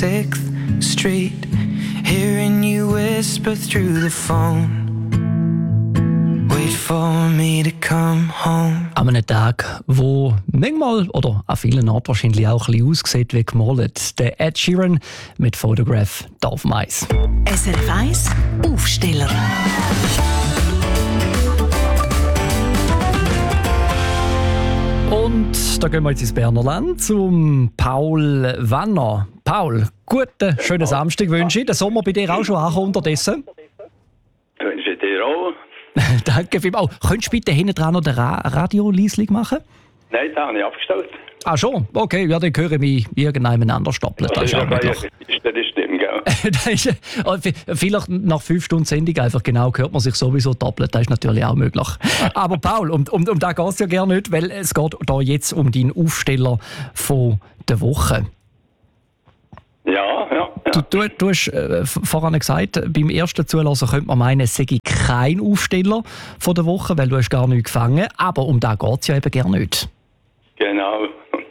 6th Street, hearing you whisper through the phone. Wait for me to come home. An einem Tag, wo manchmal oder an vielen Orten wahrscheinlich auch ein bisschen aussieht wie gemalt. Der Ed Sheeran mit Photograph da auf dem Eis. SRF 1 Aufsteller. Und da gehen wir jetzt ins Berner Land zum Paul Wanner. Paul, guten, schönen Samstag wünsche ich. Der Sommer bei dir auch schon angekommen unterdessen? Wünsche ich dir auch. Danke vielmals. Könntest du bitte hinten dran noch den Radio leislich machen? Nein, das habe ich abgestellt. Ah schon? Okay, ja, dann höre ich mich irgendjemand anders stoppeln. Das ist auch möglich. Das stimmt, gell? Vielleicht nach 5 Stunden Sendung einfach genau hört man sich sowieso doppelt. Das ist natürlich auch möglich. Aber Paul, um da geht es ja gerne nicht, weil es geht da jetzt um deinen Aufsteller von der Woche. Ja. Du hast vorhin gesagt, beim ersten Zulassen könnte man meinen, es sei kein Aufsteller von der Woche, weil du hast gar nichts gefangen. Aber um das geht es ja eben gerne nicht. Genau.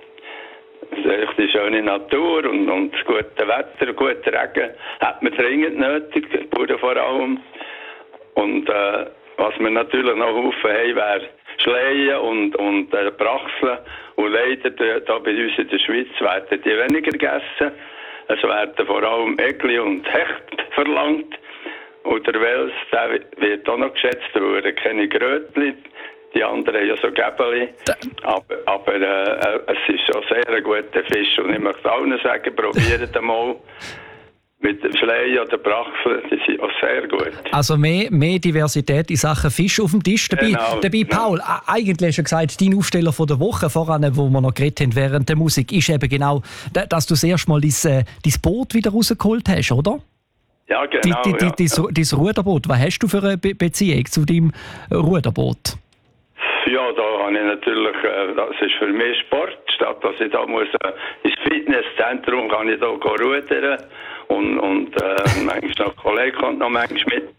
Die schöne Natur und das gute Wetter, guter Regen hat man dringend nötig, die Bauern vor allem. Und was wir natürlich noch Haufen haben, wäre Schleien und Brachseln. Und leider, da bei uns in der Schweiz, werden die weniger gegessen. Es werden vor allem Egli und Hecht verlangt. Und der Wels, der wird auch noch geschätzt, weil keine Grötli. Die anderen haben ja so Gäbeli. Aber es ist schon sehr ein guter Fisch. Und ich möchte allen sagen, probiert einmal mit dem Schleien oder Brachseln. Die sind auch sehr gut. Also mehr Diversität in Sachen Fisch auf dem Tisch. Dabei Paul, eigentlich hast du gesagt, dein Aufsteller von der Woche, voran, wo wir noch geredet haben während der Musik, ist eben genau, dass du das erste Mal dein Boot wieder rausgeholt hast, oder? Ja, genau. Dein Ruderboot. Was hast du für eine Beziehung zu deinem Ruderboot? Ja, da habe ich natürlich, das ist für mich Sport, statt dass ich da muss ins Fitnesszentrum kann ich da rudern und manchmal noch Kollege kommt noch manchmal mit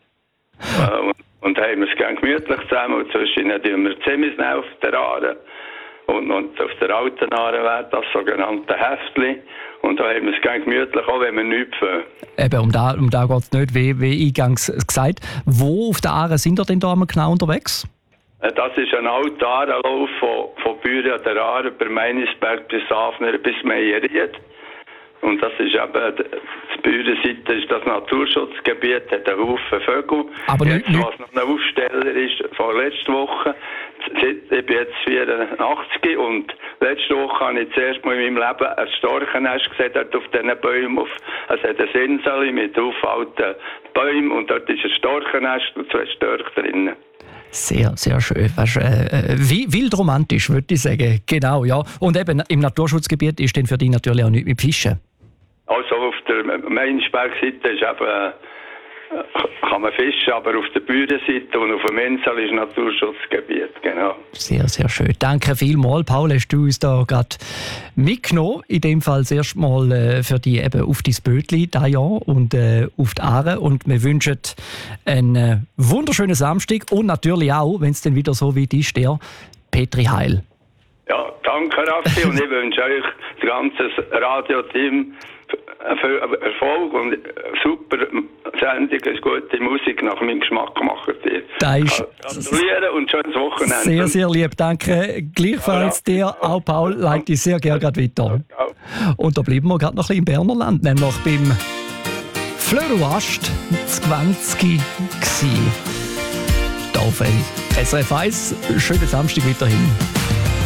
und haben wir es gerne gemütlich zusammen und zwischen tun wir ziemlich schnell auf der Aare und auf der alten Aare wäre das sogenannte Heftli und da haben wir es gerne gemütlich, auch wenn wir nichts fangen. Eben, um da geht es nicht, wie eingangs gesagt. Wo auf der Aare sind ihr denn da genau unterwegs? Das ist ein alter Aarenlauf von Büren an der Aare über Meinisberg bis Hafner bis Meieried. Und das ist eben, die Bürenseite ist das Naturschutzgebiet, hat einen Haufen Vögel. Aber jetzt, was noch ein Aufsteller ist von letzter Woche, ich bin jetzt 84 und letzte Woche habe ich zuerst mal in meinem Leben ein Storchennest gesehen, dort auf diesen Bäumen. Es hat eine Insel mit alten Bäumen und dort ist ein Storchennest und 2 Störche drinnen. Sehr, sehr schön. Wild romantisch, würde ich sagen. Genau, ja. Und eben im Naturschutzgebiet ist dann für dich natürlich auch nicht mit Fischen. Also auf der Meinisberg-Seite ist eben, kann man fischen, aber auf der Bürenseite und auf dem Insel ist Naturschutzgebiet, genau. Sehr, sehr schön. Danke vielmals, Paul, hast du uns da gerade mitgenommen. In dem Fall das erste Mal für dich eben auf dein Bötli dieses Jahr und auf die Aare. Und wir wünschen einen wunderschönen Samstag und natürlich auch, wenn es dann wieder so weit ist, der Petri Heil. Ja, danke Raffi und ich wünsche euch das ganze Radioteam viel Erfolg und super Sendung, gute Musik nach meinem Geschmack machen dir. Gratulieren und schönes Wochenende. Sehr, sehr lieb, danke. Gleichfalls dir, auch Paul, leite ich sehr gerne gerade weiter. Und da bleiben wir gerade noch ein bisschen im Berner Land, nämlich beim Flöruast 20 gsi. Da auf SRF 1, schönen Samstag weiterhin.